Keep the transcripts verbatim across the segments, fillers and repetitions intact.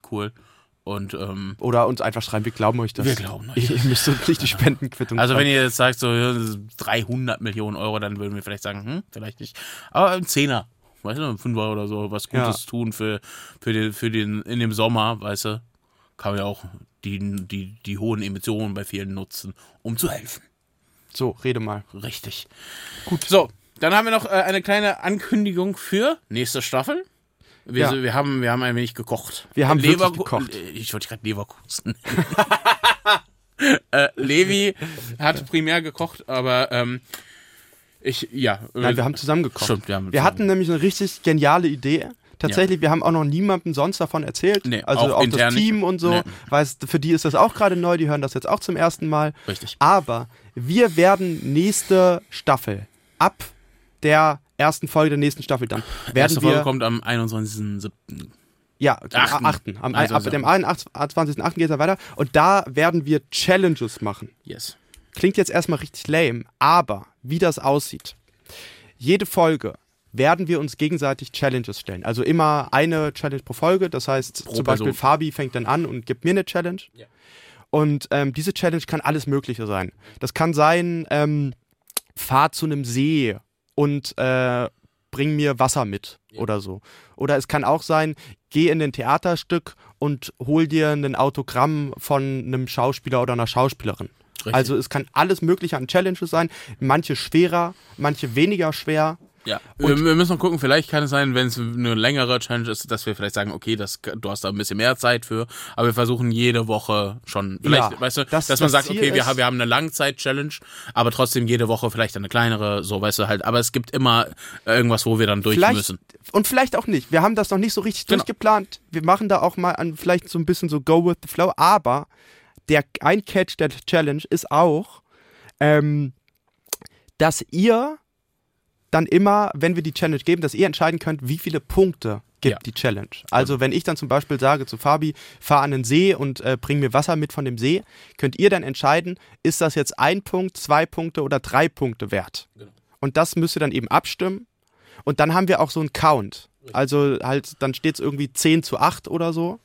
cool. Und, ähm, Oder uns einfach schreiben, wir glauben euch das. Wir glauben euch. Ihr müsst uns nicht die Spendenquittung Also schreiben. wenn ihr jetzt sagt, so dreihundert Millionen Euro, dann würden wir vielleicht sagen, hm, vielleicht nicht. Aber ein Zehner, weißt du, ein Fünfer oder so, was Gutes ja. tun für, für, den, für den, in dem Sommer, weißt du, kann man ja auch die, die, die hohen Emissionen bei vielen nutzen, um zu helfen. So, rede mal. Richtig. Gut. So, dann haben wir noch äh, eine kleine Ankündigung für nächste Staffel. Wir, Ja. so, wir, haben, wir haben ein wenig gekocht. Wir haben Lever- wirklich gekocht. Ich wollte gerade Leverkusen. äh, Levi hat primär gekocht, aber ähm, ich, ja. Nein, wir haben zusammen gekocht. Stimmt, wir haben wir zusammen. hatten nämlich eine richtig geniale Idee. Tatsächlich, ja. wir haben auch noch niemandem sonst davon erzählt. Nee, also auch auch, intern das Team nicht. und so. Nee. Weil es, für die ist das auch gerade neu, die hören das jetzt auch zum ersten Mal. Richtig. Aber wir werden nächste Staffel, ab der ersten Folge der nächsten Staffel dann, werden Erste Folge wir... kommt am einundzwanzigsten siebten Ja, am achten. achten Am, Also, ab so. dem einundzwanzigsten achten geht es weiter. Und da werden wir Challenges machen. Yes. Klingt jetzt erstmal richtig lame, aber wie das aussieht. Jede Folge werden wir uns gegenseitig Challenges stellen. Also immer eine Challenge pro Folge. Das heißt, Pro zum Beispiel Person. Fabi fängt dann an und gibt mir eine Challenge. Ja. Und ähm, diese Challenge kann alles Mögliche sein. Das kann sein, ähm, fahr zu einem See und äh, bring mir Wasser mit Ja. oder so. Oder es kann auch sein, geh in ein Theaterstück und hol dir ein Autogramm von einem Schauspieler oder einer Schauspielerin. Richtig. Also es kann alles Mögliche an Challenges sein. Manche schwerer, manche weniger schwer. Ja, Und- wir, wir müssen noch gucken, vielleicht kann es sein, wenn es eine längere Challenge ist, dass wir vielleicht sagen, okay, das, du hast da ein bisschen mehr Zeit für, aber wir versuchen jede Woche schon, vielleicht, Ja, weißt du, das- dass man das sagt, Ziel okay, wir, ist- haben- wir haben eine Langzeit-Challenge, aber trotzdem jede Woche vielleicht eine kleinere, so, weißt du, halt, aber es gibt immer irgendwas, wo wir dann durch Vielleicht, müssen. und vielleicht auch nicht. Wir haben das noch nicht so richtig Genau. durchgeplant. Wir machen da auch mal an, vielleicht so ein bisschen so Go with the Flow. Aber der ein Catch der Challenge ist auch, ähm, dass ihr dann immer, wenn wir die Challenge geben, dass ihr entscheiden könnt, wie viele Punkte gibt Ja. die Challenge. Also wenn ich dann zum Beispiel sage zu Fabi, fahr an den See und äh, bring mir Wasser mit von dem See, könnt ihr dann entscheiden, ist das jetzt ein Punkt, zwei Punkte oder drei Punkte wert. Genau. Und das müsst ihr dann eben abstimmen. Und dann haben wir auch so einen Count. Also halt, dann steht es irgendwie zehn zu acht oder so.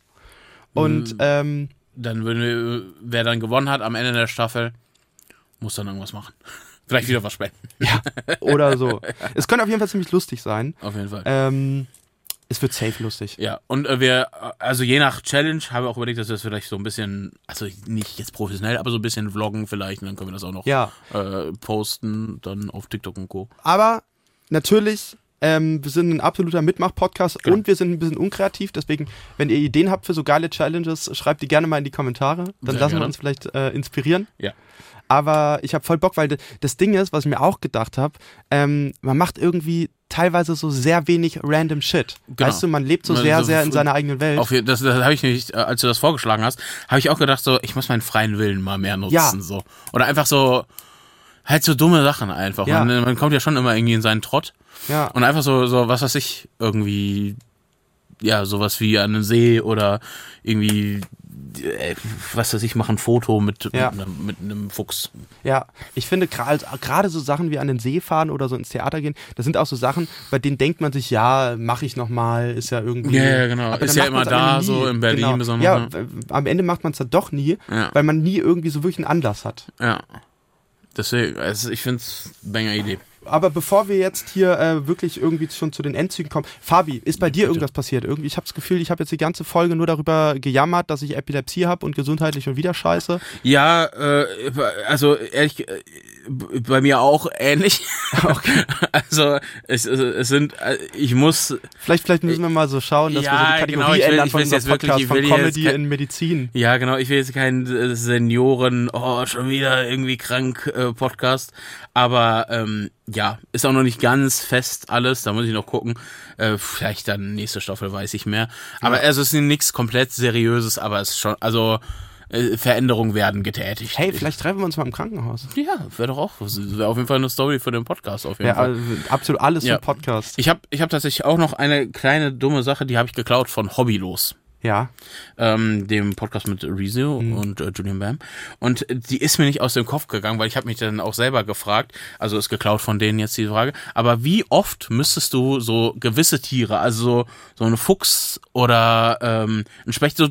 Und Mhm. ähm, Dann würden wir, wer dann gewonnen hat am Ende der Staffel, muss dann irgendwas machen. Vielleicht wieder was spenden. ja, oder so. Es könnte auf jeden Fall ziemlich lustig sein. Auf jeden Fall. Ähm, es wird safe lustig. Ja, und äh, wir, also je nach Challenge haben wir auch überlegt, dass wir das vielleicht so ein bisschen, also nicht jetzt professionell, aber so ein bisschen vloggen vielleicht und dann können wir das auch noch Ja. äh, posten, dann auf TikTok und Co. Aber natürlich, ähm, wir sind ein absoluter Mitmach-Podcast Genau. und wir sind ein bisschen unkreativ. Deswegen, wenn ihr Ideen habt für so geile Challenges, schreibt die gerne mal in die Kommentare. Dann Sehr lassen gerne. wir uns vielleicht äh, inspirieren. Ja. Aber ich habe voll Bock, weil d- das Ding ist, was ich mir auch gedacht habe, ähm, man macht irgendwie teilweise so sehr wenig random Shit. Genau. Weißt du, man lebt so Also sehr, so sehr in f- seiner eigenen Welt. Auf, das das habe ich nicht, äh, als du das vorgeschlagen hast, habe ich auch gedacht, so, ich muss meinen freien Willen mal mehr nutzen. Ja. So. Oder einfach so, halt so dumme Sachen einfach. Ja. Man, man kommt ja schon immer irgendwie in seinen Trott. Ja. Und einfach so, so was weiß ich, irgendwie, ja, sowas wie an einem See oder irgendwie, äh, was weiß ich, machen ein Foto mit, Ja. mit, einem, mit einem Fuchs. Ja, ich finde gerade gerade so Sachen wie an den See fahren oder so ins Theater gehen, das sind auch so Sachen, bei denen denkt man sich, ja, mache ich nochmal, ist ja irgendwie... Ja, ja, genau. Aber Ist dann ja macht immer man's am da, Ende nie. so in Berlin Genau. besonders, Ja, ne? w- am Ende macht man es dann doch nie, Ja. weil man nie irgendwie so wirklich einen Anlass hat. Ja. Deswegen, also ich finde es eine Banger Idee. Aber bevor wir jetzt hier äh, wirklich irgendwie schon zu den Endzügen kommen, Fabi, ist bei dir Bitte. irgendwas passiert? Irgendwie, ich habe das Gefühl, ich habe jetzt die ganze Folge nur darüber gejammert, dass ich Epilepsie habe und gesundheitlich schon wieder scheiße. Ja, äh, also ehrlich, äh, bei mir auch ähnlich. Okay. Also es, es sind, äh, ich muss, Vielleicht, vielleicht müssen wir mal so schauen, dass Ja, wir so die Kategorie genau, ich will- ändern ich von will's unserem jetzt wirklich- Podcast, ich von will hier Comedy jetzt kein- in Medizin. ja genau, ich will jetzt keinen äh, Senioren, oh, schon wieder irgendwie krank äh, Podcast, aber ähm, ja, ist auch noch nicht ganz fest alles, da muss ich noch gucken, äh, vielleicht dann nächste Staffel weiß ich mehr, aber Ja. also es ist nichts komplett Seriöses, aber es ist schon, also äh, Veränderungen werden getätigt. Hey, vielleicht treffen wir uns mal im Krankenhaus. Ja, wäre doch auch, wäre auf jeden Fall eine Story für den Podcast auf jeden Ja, Fall. also absolut alles Ja. im Podcast. Ich habe ich hab tatsächlich auch noch eine kleine dumme Sache, die habe ich geklaut von Hobbylos. Ja. Ähm, dem Podcast mit Rezo Mhm. und äh, Julian Bam. Und äh, die ist mir nicht aus dem Kopf gegangen, weil ich habe mich dann auch selber gefragt, also ist geklaut von denen jetzt die Frage, aber wie oft müsstest du so gewisse Tiere, also so, so eine Fuchs oder ähm, ein Specht, so